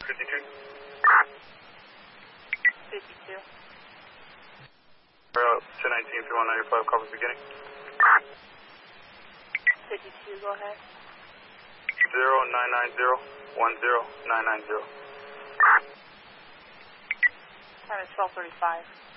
52. 52. 1019, 3195, copy beginning. 52, go ahead. 0990 10990. Time is 12:35.